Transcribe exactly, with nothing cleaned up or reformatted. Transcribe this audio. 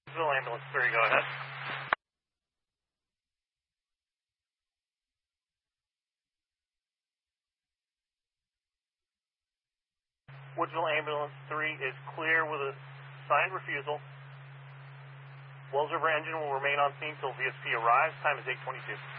Woodsville Ambulance three, go ahead. Woodsville Ambulance three is clear with a signed refusal. Wells River engine will remain on scene until V S P arrives. Time is eight twenty-two.